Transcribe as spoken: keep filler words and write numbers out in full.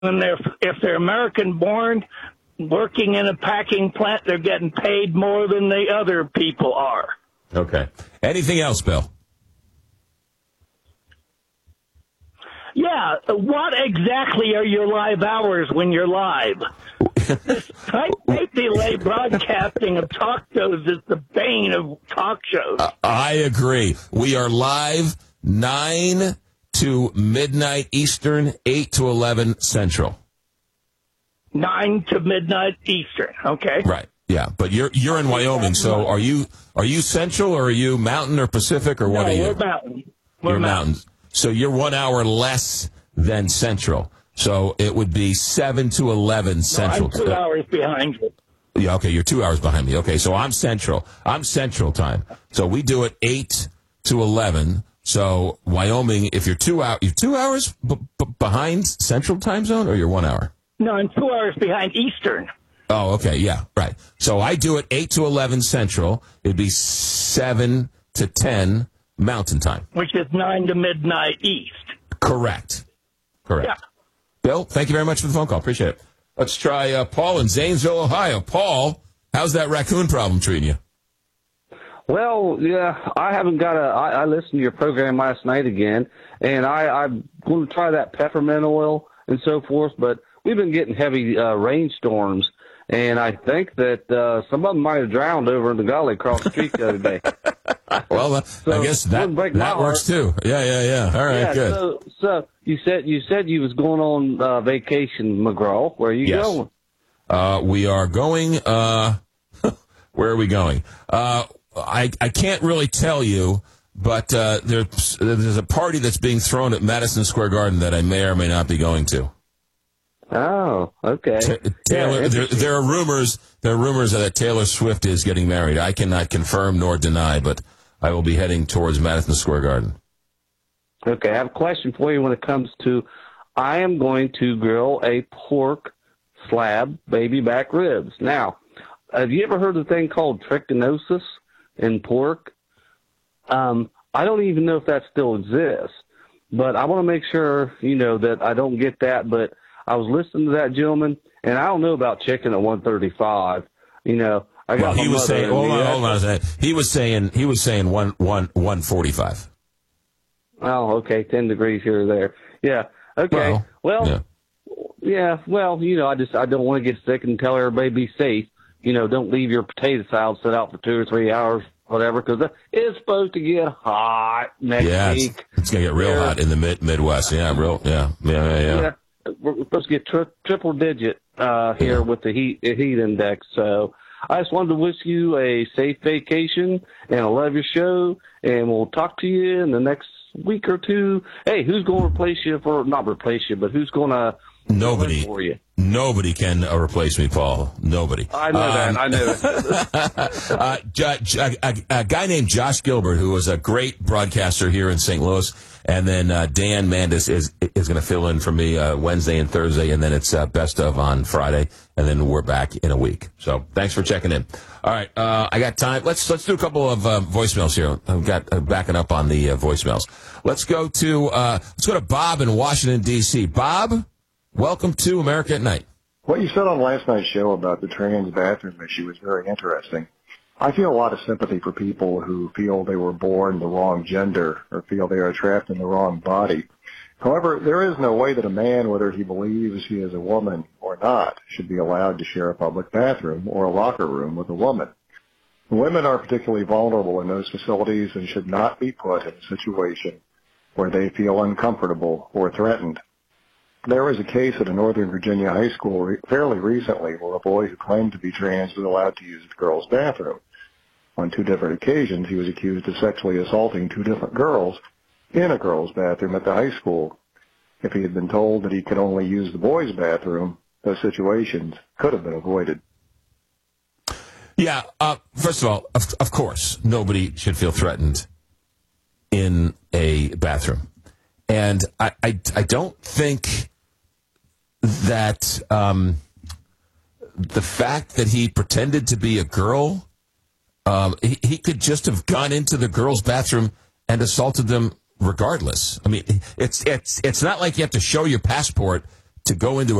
And they're, if they're American-born, working in a packing plant, they're getting paid more than the other people are. Okay. Anything else, Bill? Yeah. What exactly are your live hours when you're live? This tight delay broadcasting of talk shows is the bane of talk shows. Uh, I agree. We are live nine to midnight Eastern, eight to eleven Central. nine to midnight Eastern. Okay. Right. Yeah, but you're you're in Wyoming, so are you are you Central or are you Mountain or Pacific or what no, are you? We're Mountain. We're you're Mountain. Mountain. So you're one hour less than Central. So it would be seven to eleven Central. No, I'm two hours behind you. Yeah, okay, you're two hours behind me. Okay, so I'm Central. I'm Central time. So we do it eight to eleven. So Wyoming, if you're two hours, you're two hours b- b- behind Central time zone, or you're one hour? No, I'm two hours behind Eastern. Oh, okay, yeah, right. So I do it eight to eleven Central. It'd be seven to ten Mountain time. Which is nine to midnight East. Correct. Correct. Yeah. Bill, thank you very much for the phone call. Appreciate it. Let's try uh, Paul in Zanesville, Ohio. Paul, how's that raccoon problem treating you? Well, yeah, I haven't got a. I, I listened to your program last night again, and I, I'm going to try that peppermint oil and so forth. But we've been getting heavy uh, rainstorms, and I think that uh, some of them might have drowned over in the gully across the street the other day. Well, uh, So, I guess that that works too. Yeah, yeah, yeah. All right, yeah, good. So, so you said you said you was going on uh, vacation, McGraw. Where are you Yes. going? Uh, we are going. Uh, where are we going? Uh, I I can't really tell you, but uh, there's there's a party that's being thrown at Madison Square Garden that I may or may not be going to. Oh, okay. Ta- Taylor, Yeah, there, there are rumors. There are rumors that Taylor Swift is getting married. I cannot confirm nor deny, but I will be heading towards Madison Square Garden. Okay, I have a question for you when it comes to, I am going to grill a pork slab baby back ribs. Now, have you ever heard of a thing called trichinosis in pork? Um, I don't even know if that still exists, but I want to make sure, you know, that I don't get that. But I was listening to that gentleman, and I don't know about chicken at one thirty-five. You know, I got Well, he my was mother saying, and hold me, on, that's- hold on a second. He was saying, he was saying one, one, one forty-five. Oh, okay, ten degrees here or there. Yeah. Okay. Well, Well, yeah. yeah. Well, you know, I just I don't want to get sick and tell everybody be safe. You know, don't leave your potato salad sit out for two or three hours, whatever, because it's supposed to get hot next Yeah, it's, week. it's gonna get real Yeah. hot in the mid Midwest. Yeah, real. Yeah, yeah, yeah. yeah. Yeah, we're we're supposed to get tri- triple digit uh, here Yeah. with the heat heat index. So I just wanted to wish you a safe vacation, and I love your show, and we'll talk to you in the next week or two. Hey, who's going to replace you for, not replace you, but who's going to Nobody, for you? nobody can uh, replace me, Paul. Nobody. I know Um, that. I know that. uh, J- J- a, a guy named Josh Gilbert, who was a great broadcaster here in Saint Louis, and then uh, Dan Mandis is is going to fill in for me uh, Wednesday and Thursday, and then it's uh, best of on Friday, and then we're back in a week. So thanks for checking in. All right, uh, I got time. Let's let's do a couple of uh, voicemails here. I've got uh, backing up on the uh, voicemails. Let's go to uh, let's go to Bob in Washington D C. Bob, welcome to America at Night. What you said on last night's show about the trans bathroom issue is very interesting. I feel a lot of sympathy for people who feel they were born the wrong gender or feel they are trapped in the wrong body. However, there is no way that a man, whether he believes he is a woman or not, should be allowed to share a public bathroom or a locker room with a woman. Women are particularly vulnerable in those facilities and should not be put in a situation where they feel uncomfortable or threatened. There was a case at a Northern Virginia high school re- fairly recently where a boy who claimed to be trans was allowed to use the girls' bathroom. On two different occasions, he was accused of sexually assaulting two different girls in a girls' bathroom at the high school. If he had been told that he could only use the boys' bathroom, those situations could have been avoided. Yeah, uh, first of all, of, of course, nobody should feel threatened in a bathroom. And I, I, I don't think that um, the fact that he pretended to be a girl, um, he, he could just have gone into the girls' bathroom and assaulted them regardless. I mean, it's it's it's not like you have to show your passport to go into